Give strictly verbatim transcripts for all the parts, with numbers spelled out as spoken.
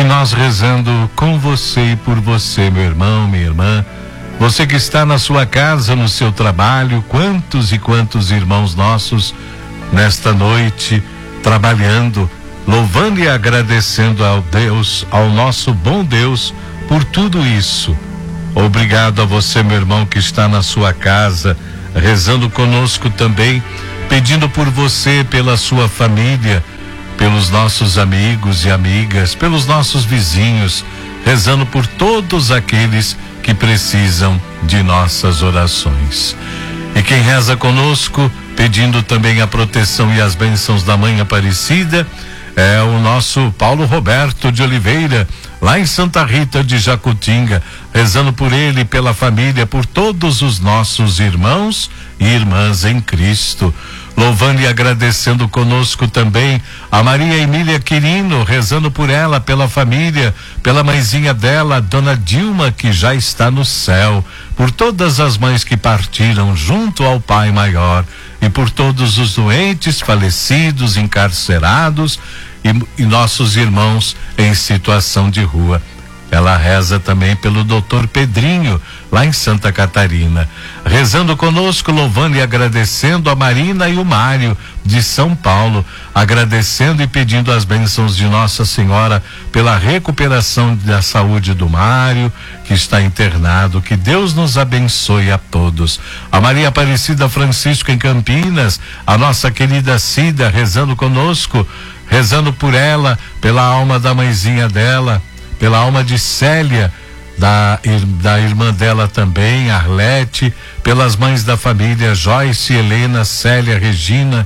nós rezando com você e por você, meu irmão, minha irmã, você que está na sua casa, no seu trabalho, quantos e quantos irmãos nossos nesta noite trabalhando, louvando e agradecendo ao Deus, ao nosso bom Deus, por tudo isso. Obrigado a você, meu irmão, que está na sua casa, rezando conosco também, pedindo por você, pela sua família, pelos nossos amigos e amigas, pelos nossos vizinhos, rezando por todos aqueles que precisam de nossas orações. E quem reza conosco, pedindo também a proteção e as bênçãos da Mãe Aparecida, é o nosso Paulo Roberto de Oliveira, lá em Santa Rita de Jacutinga, rezando por ele, pela família, por todos os nossos irmãos e irmãs em Cristo. Louvando e agradecendo conosco também a Maria Emília Quirino, rezando por ela, pela família, pela mãezinha dela, Dona Dilma, que já está no céu, por todas as mães que partiram junto ao Pai Maior e por todos os doentes, falecidos, encarcerados e, e nossos irmãos em situação de rua. Ela reza também pelo doutor Pedrinho, lá em Santa Catarina, rezando conosco, louvando e agradecendo a Marina e o Mário de São Paulo, agradecendo e pedindo as bênçãos de Nossa Senhora pela recuperação da saúde do Mário, que está internado. Que Deus nos abençoe a todos. A Maria Aparecida Francisco em Campinas, a nossa querida Cida, rezando conosco, rezando por ela, pela alma da mãezinha dela, pela alma de Célia, da, da irmã dela também, Arlete, pelas mães da família Joyce, Helena, Célia, Regina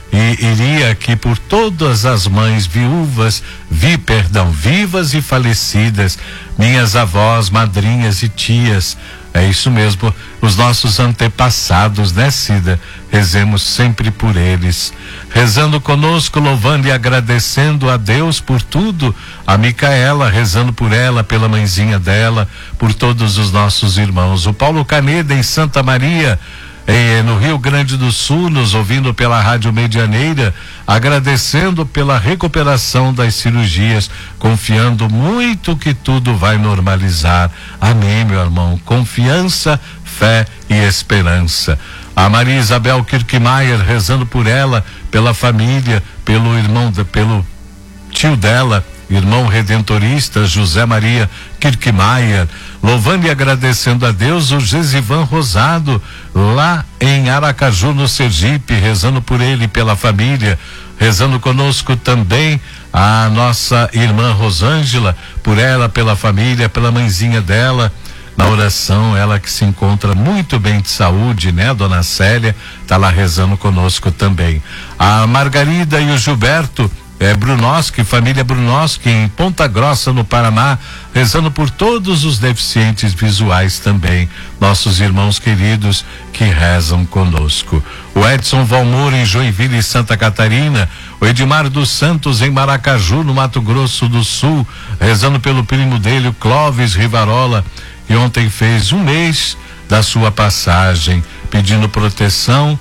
e iria aqui por todas as mães viúvas, vi, perdão, vivas e falecidas, minhas avós, madrinhas e tias. É isso mesmo, os nossos antepassados, né, Cida? Rezemos sempre por eles. Rezando conosco, louvando e agradecendo a Deus por tudo. A Micaela, rezando por ela, pela mãezinha dela, por todos os nossos irmãos. O Paulo Caneda, em Santa Maria, eh, no Rio Grande do Sul, nos ouvindo pela Rádio Medianeira, agradecendo pela recuperação das cirurgias, confiando muito que tudo vai normalizar. Amém, meu irmão. Confiança, fé e esperança. A Maria Isabel Kirkmaier, rezando por ela, pela família, pelo irmão, pelo tio dela, irmão redentorista José Maria Kirkmaier, louvando e agradecendo a Deus. O Gesivan Rosado, lá em Aracaju, no Sergipe, rezando por ele e pela família, rezando conosco também a nossa irmã Rosângela, por ela, pela família, pela mãezinha dela, na oração, ela que se encontra muito bem de saúde, né? Dona Célia tá lá rezando conosco também. A Margarida e o Gilberto é, Brunoski, família Brunoski, em Ponta Grossa, no Paraná, rezando por todos os deficientes visuais também, nossos irmãos queridos que rezam conosco. O Edson Valmor, em Joinville, Santa Catarina, o Edmar dos Santos, em Maracaju, no Mato Grosso do Sul, rezando pelo primo dele, o Clóvis Rivarola, que ontem fez um mês da sua passagem, pedindo proteção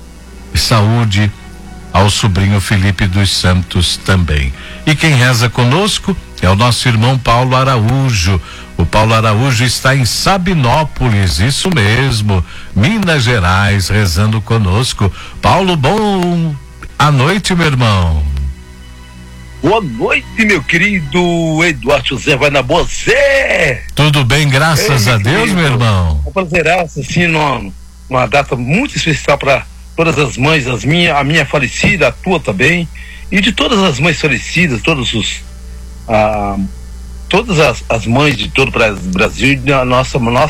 e saúde ao sobrinho Felipe dos Santos também. E quem reza conosco é o nosso irmão Paulo Araújo. O Paulo Araújo está em Sabinópolis, isso mesmo, Minas Gerais, rezando conosco. Paulo, bom à noite, meu irmão. Boa noite, meu querido Eduardo José, vai na boa Zé. Tudo bem, graças Ei, a Deus, querido, meu irmão. Um prazeraço, assim, numa, uma data muito especial para todas as mães, as minha, a minha falecida, a tua também, e de todas as mães falecidas, todos os ah, todas as, as mães de todo o Brasil, a nossa, nossa